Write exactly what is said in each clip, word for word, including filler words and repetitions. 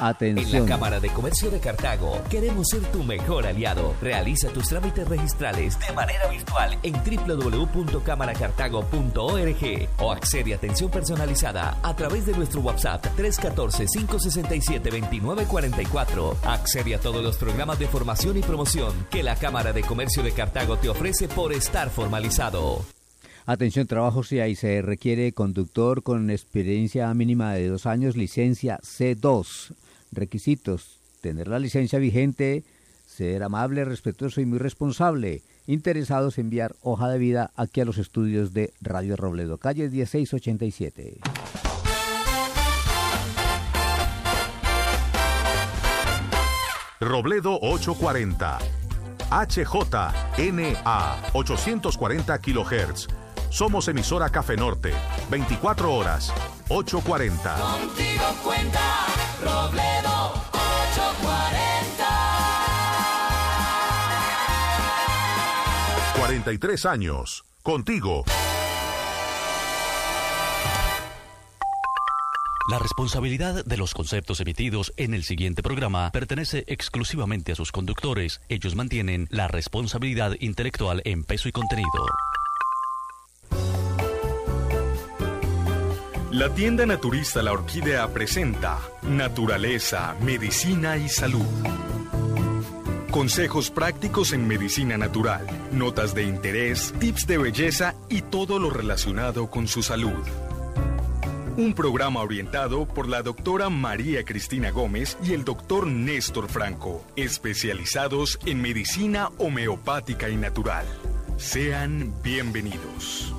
Atención. En la Cámara de Comercio de Cartago queremos ser tu mejor aliado. Realiza tus trámites registrales de manera virtual en doble u doble u doble u punto cámara cartago punto org o accede a atención personalizada a través de nuestro WhatsApp tres uno cuatro, cinco seis siete, dos nueve cuatro cuatro. Accede a todos los programas de formación y promoción que la Cámara de Comercio de Cartago te ofrece por estar formalizado. Atención, trabajo C I A, se requiere conductor con experiencia mínima de dos años, licencia C dos. Requisitos: tener la licencia vigente, ser amable, respetuoso y muy responsable. Interesados, enviar hoja de vida aquí a los estudios de Radio Robledo, calle dieciséis ochenta y siete. Robledo ochocientos cuarenta, H J N A ochocientos cuarenta kilohertz. Somos emisora Café Norte, veinticuatro horas, ochocientos cuarenta. Contigo cuenta Robledo ochocientos cuarenta. cuarenta y tres años, contigo. La responsabilidad de los conceptos emitidos en el siguiente programa pertenece exclusivamente a sus conductores. Ellos mantienen la responsabilidad intelectual en peso y contenido. La tienda naturista La Orquídea presenta Naturaleza, Medicina y Salud. Consejos prácticos en medicina natural, notas de interés, tips de belleza y todo lo relacionado con su salud. Un programa orientado por la doctora María Cristina Gómez y el doctor Néstor Franco, especializados en medicina homeopática y natural. Sean bienvenidos.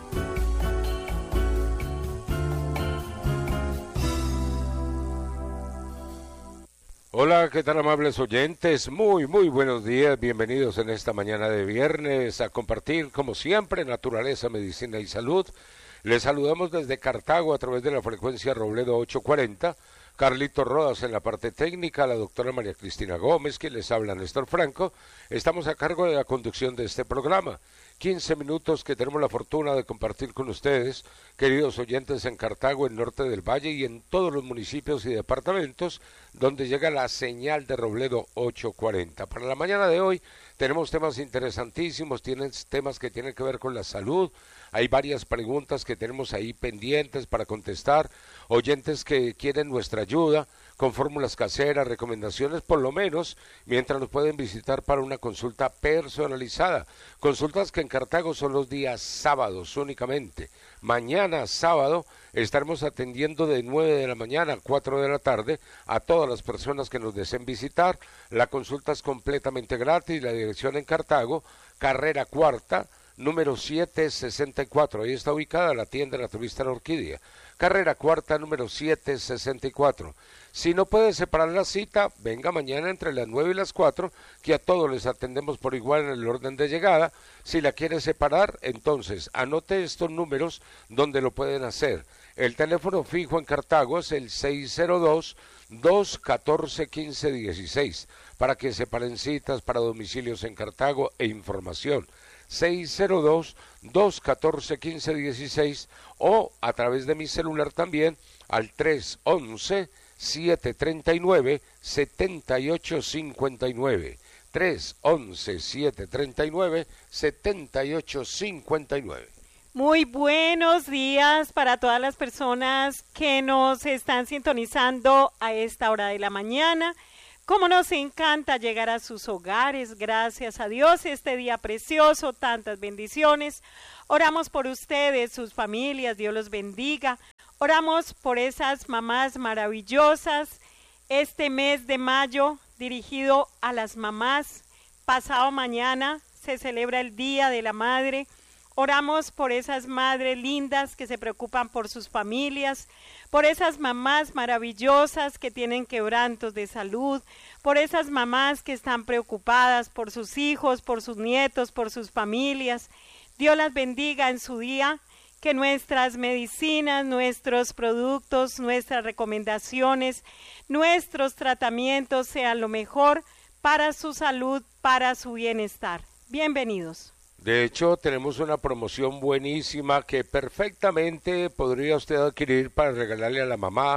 Hola, ¿qué tal, amables oyentes? Muy, muy buenos días. Bienvenidos en esta mañana de viernes a compartir, como siempre, naturaleza, medicina y salud. Les saludamos desde Cartago a través de la frecuencia Robledo ochocientos cuarenta. Carlito Rodas en la parte técnica, la doctora María Cristina Gómez, quien les habla, Néstor Franco. Estamos a cargo de la conducción de este programa. quince minutos que tenemos la fortuna de compartir con ustedes, queridos oyentes en Cartago, en Norte del Valle y en todos los municipios y departamentos donde llega la señal de Robledo ochocientos cuarenta. Para la mañana de hoy tenemos temas interesantísimos, tienen temas que tienen que ver con la salud. Hay varias preguntas que tenemos ahí pendientes para contestar, oyentes que quieren nuestra ayuda con fórmulas caseras, recomendaciones, por lo menos, mientras nos pueden visitar para una consulta personalizada. Consultas que en Cartago son los días sábados únicamente. Mañana, sábado, estaremos atendiendo de nueve de la mañana a cuatro de la tarde a todas las personas que nos deseen visitar. La consulta es completamente gratis, la dirección en Cartago, carrera cuarta, número setecientos sesenta y cuatro, ahí está ubicada la tienda naturista La Orquídea, carrera cuarta, número setecientos sesenta y cuatro. Si no puede separar la cita, venga mañana entre las nueve y las cuatro, que a todos les atendemos por igual en el orden de llegada. Si la quiere separar, entonces anote estos números donde lo pueden hacer. El teléfono fijo en Cartago es el seis cero dos, dos uno cuatro, uno cinco uno seis, para que separen citas para domicilios en Cartago e información. seis cero dos, dos uno cuatro, uno cinco uno seis o a través de mi celular también al tres once, siete treinta y nueve, setenta y ocho cincuenta y nueve. tres once, siete treinta y nueve, setenta y ocho cincuenta y nueve. Muy buenos días para todas las personas que nos están sintonizando a esta hora de la mañana. Como nos encanta llegar a sus hogares, gracias a Dios, este día precioso, tantas bendiciones. Oramos por ustedes, sus familias, Dios los bendiga. Oramos por esas mamás maravillosas. Este mes de mayo, dirigido a las mamás, pasado mañana se celebra el Día de la Madre. Oramos por esas madres lindas que se preocupan por sus familias, por esas mamás maravillosas que tienen quebrantos de salud, por esas mamás que están preocupadas por sus hijos, por sus nietos, por sus familias. Dios las bendiga en su día, que nuestras medicinas, nuestros productos, nuestras recomendaciones, nuestros tratamientos sean lo mejor para su salud, para su bienestar. Bienvenidos. De hecho, tenemos una promoción buenísima que perfectamente podría usted adquirir para regalarle a la mamá,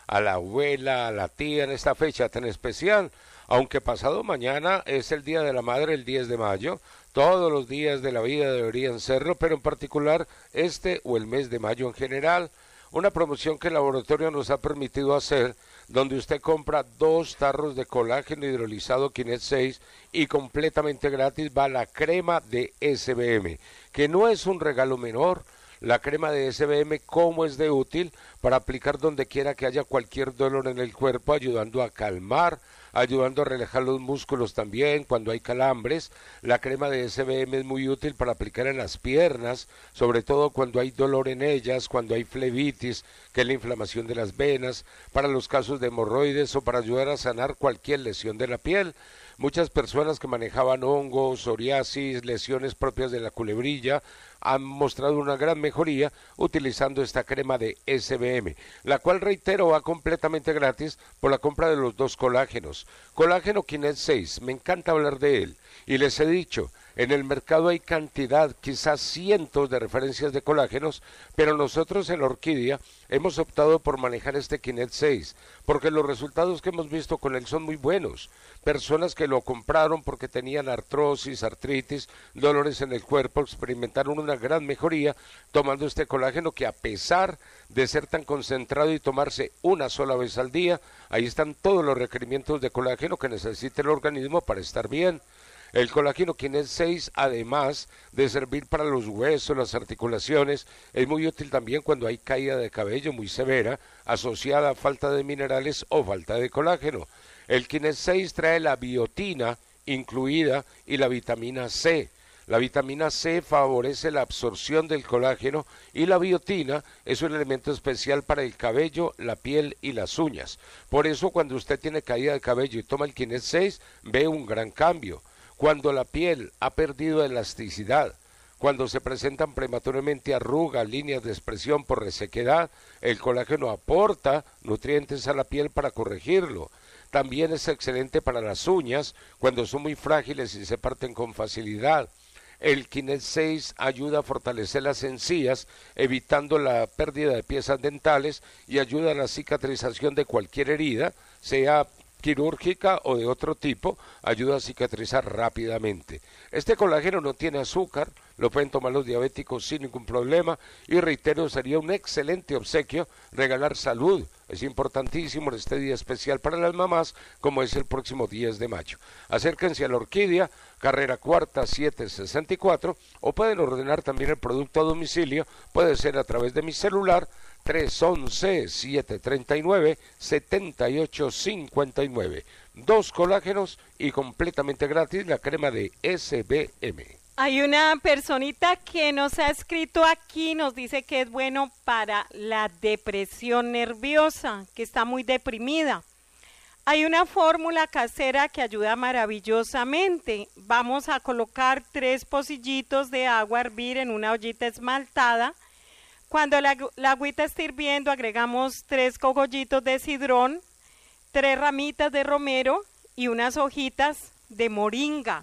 a la abuela, a la tía en esta fecha tan especial. Aunque pasado mañana es el Día de la Madre, el diez de mayo, todos los días de la vida deberían serlo, pero en particular este o el mes de mayo en general. Una promoción que el laboratorio nos ha permitido hacer, donde usted compra dos tarros de colágeno hidrolizado Kinet seis y completamente gratis va la crema de S B M, que no es un regalo menor. La crema de S B M, cómo es de útil para aplicar donde quiera que haya cualquier dolor en el cuerpo, ayudando a calmar, ayudando a relajar los músculos también cuando hay calambres. La crema de S B M es muy útil para aplicar en las piernas, sobre todo cuando hay dolor en ellas, cuando hay flebitis, que es la inflamación de las venas, para los casos de hemorroides o para ayudar a sanar cualquier lesión de la piel. Muchas personas que manejaban hongos, psoriasis, lesiones propias de la culebrilla, han mostrado una gran mejoría utilizando esta crema de S B M, la cual, reitero, va completamente gratis por la compra de los dos colágenos. Colágeno Kinet seis, me encanta hablar de él, y les he dicho, en el mercado hay cantidad, quizás cientos de referencias de colágenos, pero nosotros en Orquídea hemos optado por manejar este Kinet seis, porque los resultados que hemos visto con él son muy buenos. Personas que lo compraron porque tenían artrosis, artritis, dolores en el cuerpo, experimentaron una gran mejoría tomando este colágeno que, a pesar de ser tan concentrado y tomarse una sola vez al día, ahí están todos los requerimientos de colágeno que necesita el organismo para estar bien. El colágeno Kinet seis, además de servir para los huesos, las articulaciones, es muy útil también cuando hay caída de cabello muy severa, asociada a falta de minerales o falta de colágeno. El Kinet seis trae la biotina incluida y la vitamina C. La vitamina C favorece la absorción del colágeno y la biotina es un elemento especial para el cabello, la piel y las uñas. Por eso, cuando usted tiene caída de cabello y toma el Kinet seis, ve un gran cambio. Cuando la piel ha perdido elasticidad, cuando se presentan prematuramente arrugas, líneas de expresión por resequedad, el colágeno aporta nutrientes a la piel para corregirlo. También es excelente para las uñas, cuando son muy frágiles y se parten con facilidad. El Kinet seis ayuda a fortalecer las encías, evitando la pérdida de piezas dentales, y ayuda a la cicatrización de cualquier herida, sea quirúrgica o de otro tipo, ayuda a cicatrizar rápidamente. Este colágeno no tiene azúcar, lo pueden tomar los diabéticos sin ningún problema, y reitero, sería un excelente obsequio regalar salud. Es importantísimo en este día especial para las mamás, como es el próximo diez de mayo. Acérquense a la Orquídea, carrera cuarta setecientos sesenta y cuatro, o pueden ordenar también el producto a domicilio, puede ser a través de mi celular, tres once, siete treinta y nueve, setenta y ocho cincuenta y nueve. Dos colágenos y completamente gratis la crema de S B M. Hay una personita que nos ha escrito aquí, nos dice que es bueno para la depresión nerviosa, que está muy deprimida. Hay una fórmula casera que ayuda maravillosamente. Vamos a colocar tres pocillitos de agua a hervir en una ollita esmaltada. Cuando la, la agüita esté hirviendo, agregamos tres cogollitos de cidrón, tres ramitas de romero y unas hojitas de moringa.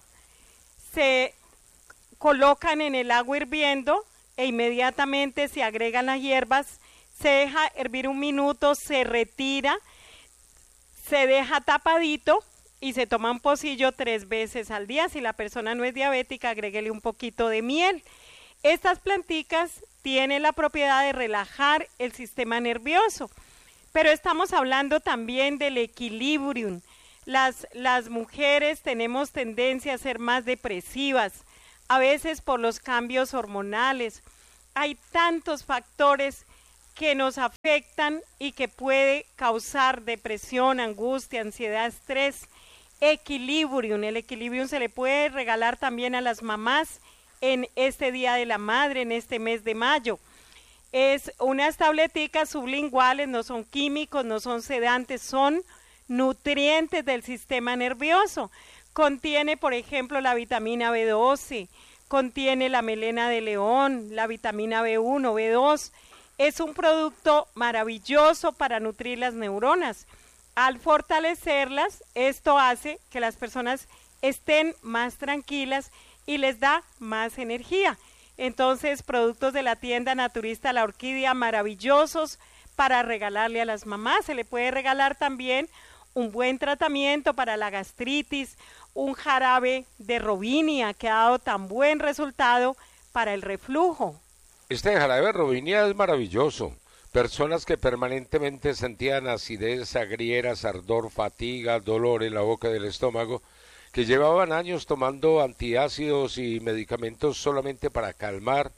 Se colocan en el agua hirviendo e inmediatamente se agregan las hierbas, se deja hervir un minuto, se retira, se deja tapadito y se toma un pocillo tres veces al día. Si la persona no es diabética, agréguele un poquito de miel. Estas planticas tienen la propiedad de relajar el sistema nervioso, pero estamos hablando también del equilibrium. Las, las mujeres tenemos tendencia a ser más depresivas, a veces por los cambios hormonales. Hay tantos factores que nos afectan y que puede causar depresión, angustia, ansiedad, estrés. Equilibrium, el equilibrium se le puede regalar también a las mamás en este Día de la Madre, en este mes de mayo. Es unas tableticas sublinguales, no son químicos, no son sedantes, son nutrientes del sistema nervioso. Contiene, por ejemplo, la vitamina B doce, contiene la melena de león, la vitamina B uno, B dos. Es un producto maravilloso para nutrir las neuronas. Al fortalecerlas, esto hace que las personas estén más tranquilas y les da más energía. Entonces, productos de la tienda naturista La Orquídea, maravillosos para regalarle a las mamás. Se le puede regalar también un buen tratamiento para la gastritis, un jarabe de Robinia que ha dado tan buen resultado para el reflujo. Este jarabe de Robinia es maravilloso. Personas que permanentemente sentían acidez, agrieras, ardor, fatiga, dolor en la boca del estómago, que llevaban años tomando antiácidos y medicamentos solamente para calmar,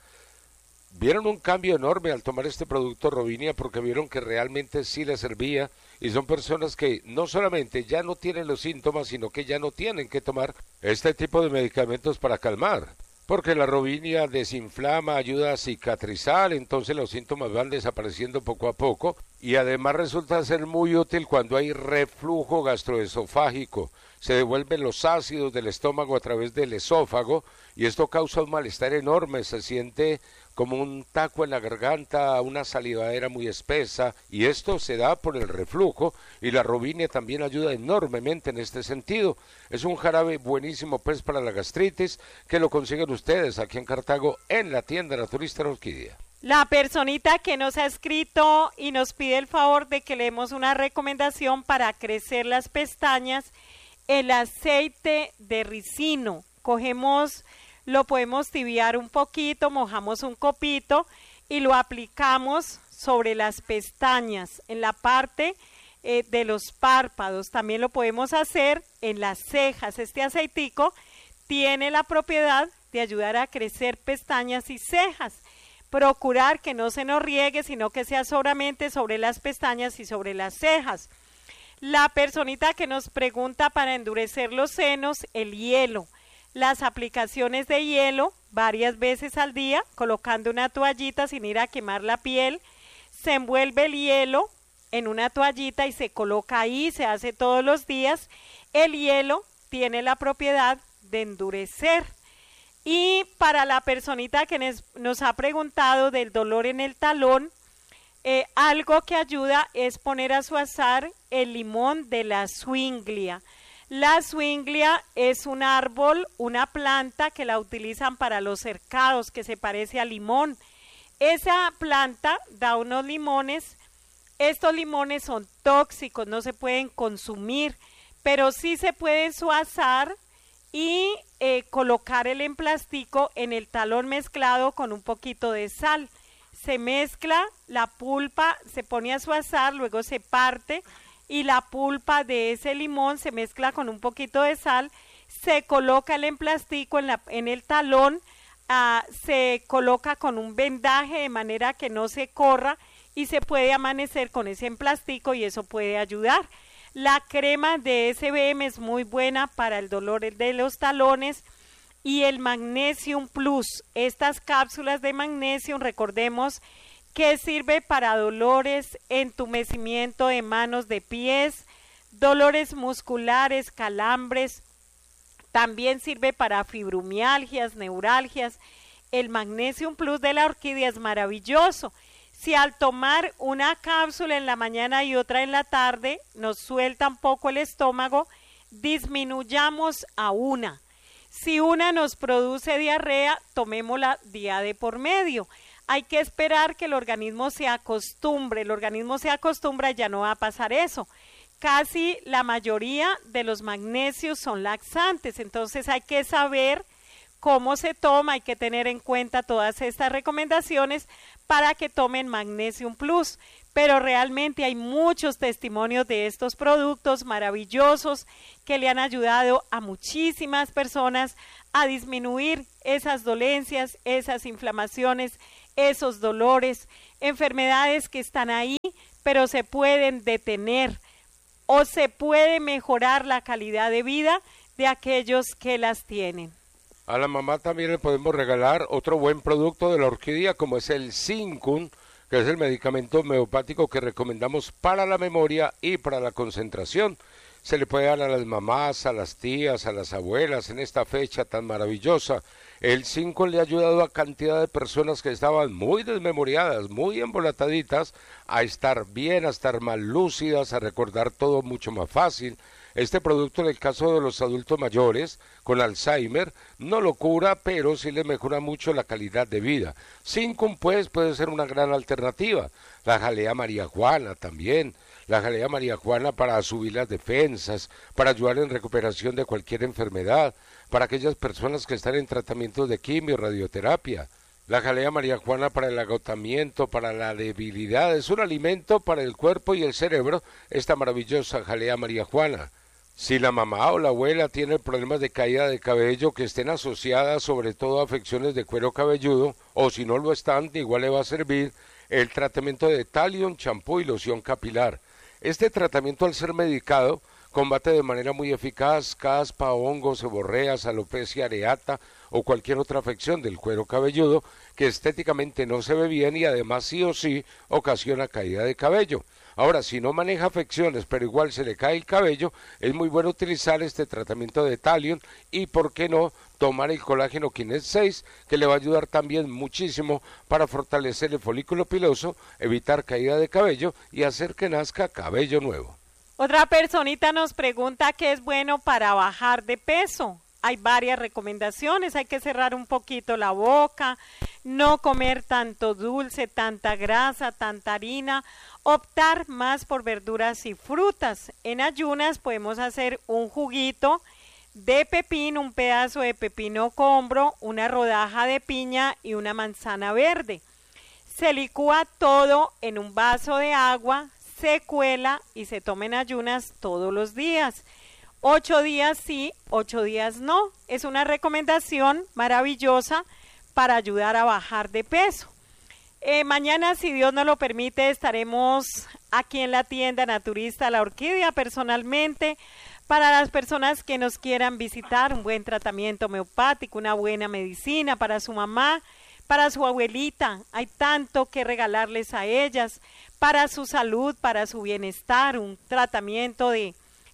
vieron un cambio enorme al tomar este producto Robinia porque vieron que realmente sí les servía, y son personas que no solamente ya no tienen los síntomas, sino que ya no tienen que tomar este tipo de medicamentos para calmar, porque la Robinia desinflama, ayuda a cicatrizar, entonces los síntomas van desapareciendo poco a poco, y además resulta ser muy útil cuando hay reflujo gastroesofágico. Se devuelven los ácidos del estómago a través del esófago, y esto causa un malestar enorme, se siente como un taco en la garganta, una salivadera muy espesa, y esto se da por el reflujo, y la Robinia también ayuda enormemente en este sentido. Es un jarabe buenísimo pues para la gastritis, que lo consiguen ustedes aquí en Cartago en la tienda naturista La Orquídea. La personita que nos ha escrito y nos pide el favor de que le demos una recomendación para crecer las pestañas, el aceite de ricino. Cogemos, lo podemos tibiar un poquito, mojamos un copito y lo aplicamos sobre las pestañas, en la parte eh, de los párpados. También lo podemos hacer en las cejas. Este aceitico tiene la propiedad de ayudar a crecer pestañas y cejas. Procurar que no se nos riegue, sino que sea solamente sobre las pestañas y sobre las cejas. La personita que nos pregunta para endurecer los senos, el hielo. Las aplicaciones de hielo varias veces al día, colocando una toallita sin ir a quemar la piel. Se envuelve el hielo en una toallita y se coloca ahí, se hace todos los días. El hielo tiene la propiedad de endurecer. Y para la personita que nos, nos ha preguntado del dolor en el talón, eh, algo que ayuda es poner a su azar el limón de la swinglia. La swinglia es un árbol, una planta que la utilizan para los cercados, que se parece al limón. Esa planta da unos limones. Estos limones son tóxicos, no se pueden consumir, pero sí se puede suazar y eh, colocar el emplastico en el talón mezclado con un poquito de sal. Se mezcla la pulpa, se pone a suazar, luego se parte y la pulpa de ese limón se mezcla con un poquito de sal, se coloca el emplastico en, la, en el talón, uh, se coloca con un vendaje de manera que no se corra y se puede amanecer con ese emplastico y eso puede ayudar. La crema de S B M es muy buena para el dolor de los talones y el Magnesium Plus. Estas cápsulas de Magnesium, recordemos que sirve para dolores, entumecimiento de manos, de pies, dolores musculares, calambres. También sirve para fibromialgias, neuralgias. El Magnesium Plus de la orquídea es maravilloso. Si al tomar una cápsula en la mañana y otra en la tarde nos suelta un poco el estómago, disminuyamos a una. Si una nos produce diarrea, tomémosla día de por medio. Hay que esperar que el organismo se acostumbre, el organismo se acostumbra y ya no va a pasar eso. Casi la mayoría de los magnesios son laxantes, entonces hay que saber cómo se toma, hay que tener en cuenta todas estas recomendaciones para que tomen Magnesium Plus, pero realmente hay muchos testimonios de estos productos maravillosos que le han ayudado a muchísimas personas a disminuir esas dolencias, esas inflamaciones, esos dolores, enfermedades que están ahí, pero se pueden detener o se puede mejorar la calidad de vida de aquellos que las tienen. A la mamá también le podemos regalar otro buen producto de la orquídea, como es el Zincun, que es el medicamento homeopático que recomendamos para la memoria y para la concentración. se le puede dar a las mamás, a las tías, a las abuelas en esta fecha tan maravillosa. El cinco le ha ayudado a cantidad de personas que estaban muy desmemoriadas, muy embolataditas, a estar bien, a estar más lúcidas, a recordar todo mucho más fácil. Este producto, en el caso de los adultos mayores con Alzheimer, no lo cura, pero sí le mejora mucho la calidad de vida. cinco, pues, puede ser una gran alternativa. La jalea María Juana también. La jalea María Juana para subir las defensas, para ayudar en recuperación de cualquier enfermedad, para aquellas personas que están en tratamiento de quimio, radioterapia. La jalea María Juana para el agotamiento, para la debilidad. Es un alimento para el cuerpo y el cerebro, esta maravillosa jalea María Juana. Si la mamá o la abuela tiene problemas de caída de cabello que estén asociadas sobre todo a afecciones de cuero cabelludo, o si no lo están, igual le va a servir el tratamiento de Talion, champú y loción capilar. Este tratamiento, al ser medicado, combate de manera muy eficaz caspa, hongos, seborreas, alopecia areata o cualquier otra afección del cuero cabelludo que estéticamente no se ve bien y además sí o sí ocasiona caída de cabello. Ahora, si no maneja afecciones, pero igual se le cae el cabello, es muy bueno utilizar este tratamiento de Talion y, ¿por qué no?, tomar el colágeno Kinet seis, que le va a ayudar también muchísimo para fortalecer el folículo piloso, evitar caída de cabello y hacer que nazca cabello nuevo. Otra personita nos pregunta qué es bueno para bajar de peso. Hay varias recomendaciones, hay que cerrar un poquito la boca, no comer tanto dulce, tanta grasa, tanta harina, optar más por verduras y frutas. En ayunas podemos hacer un juguito de pepino, un pedazo de pepino combro, una rodaja de piña y una manzana verde. Se licúa todo en un vaso de agua, se cuela y se toma en ayunas todos los días. Ocho días sí, ocho días no. Es una recomendación maravillosa para ayudar a bajar de peso. Eh, mañana, si Dios nos lo permite, estaremos aquí en la tienda naturista La Orquídea personalmente. Para las personas que nos quieran visitar, un buen tratamiento homeopático, una buena medicina para su mamá, para su abuelita. Hay tanto que regalarles a ellas, para su salud, para su bienestar, un tratamiento de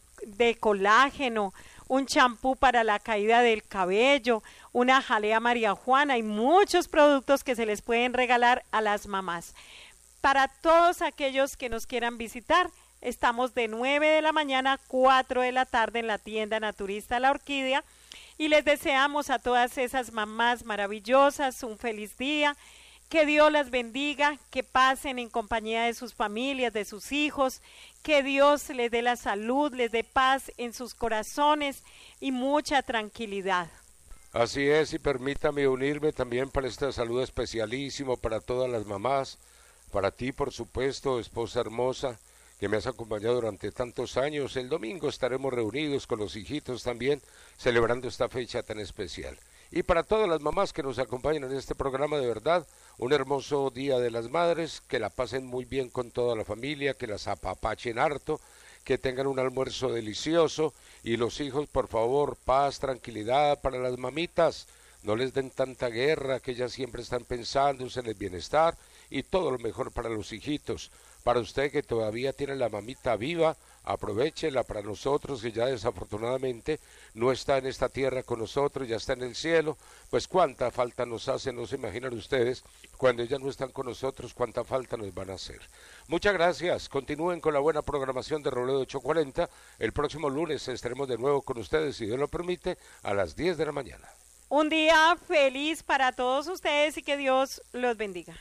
de colágeno, un champú para la caída del cabello, una jalea María Juana y muchos productos que se les pueden regalar a las mamás. Para todos aquellos que nos quieran visitar, estamos de nueve de la mañana a cuatro de la tarde en la tienda naturista La Orquídea y les deseamos a todas esas mamás maravillosas un feliz día. Que Dios las bendiga, que pasen en compañía de sus familias, de sus hijos, que Dios les dé la salud, les dé paz en sus corazones y mucha tranquilidad. Así es, y permítame unirme también para este saludo especialísimo para todas las mamás, para ti, por supuesto, esposa hermosa, que me has acompañado durante tantos años. El domingo estaremos reunidos con los hijitos también, celebrando esta fecha tan especial. Y para todas las mamás que nos acompañan en este programa, de verdad, un hermoso Día de las Madres, que la pasen muy bien con toda la familia, que las apapachen harto, que tengan un almuerzo delicioso, y los hijos, por favor, paz, tranquilidad para las mamitas, no les den tanta guerra, que ellas siempre están pensando en el bienestar, y todo lo mejor para los hijitos. Para usted que todavía tiene la mamita viva, aprovéchela. Para nosotros que ya desafortunadamente no está en esta tierra con nosotros, ya está en el cielo, pues cuánta falta nos hace, no se imaginan ustedes, cuando ellas no están con nosotros, cuánta falta nos van a hacer. Muchas gracias, continúen con la buena programación de Robledo ocho cuarenta, el próximo lunes estaremos de nuevo con ustedes, si Dios lo permite, a las diez de la mañana. Un día feliz para todos ustedes y que Dios los bendiga.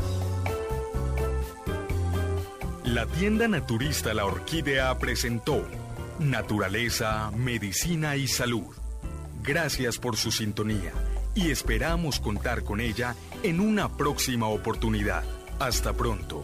La tienda naturista La Orquídea presentó Naturaleza, Medicina y Salud. Gracias por su sintonía y esperamos contar con ella en una próxima oportunidad. Hasta pronto.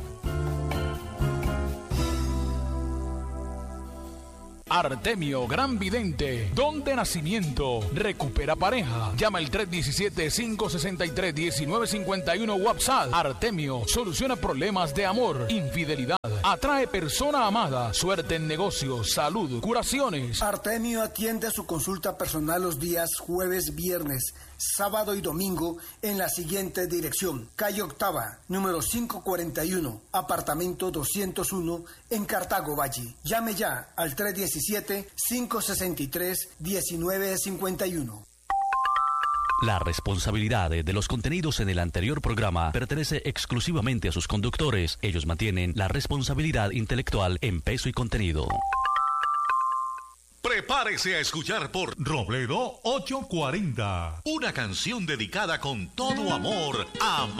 Artemio Gran Vidente, don de nacimiento, recupera pareja. Llama el tres uno siete, cinco seis tres, uno nueve cinco uno WhatsApp. Artemio soluciona problemas de amor, infidelidad, Atrae persona amada, suerte en negocios, salud, curaciones. Artemio atiende su consulta personal los días jueves, viernes, sábado y domingo en la siguiente dirección: calle Octava, número quinientos cuarenta y uno, apartamento doscientos uno, en Cartago Valle. Llame ya al tres diecisiete, cinco sesenta y tres, diecinueve cincuenta y uno. La responsabilidad de los contenidos en el anterior programa pertenece exclusivamente a sus conductores. Ellos mantienen la responsabilidad intelectual en peso y contenido. Prepárese a escuchar por Robledo ochocientos cuarenta, una canción dedicada con todo amor a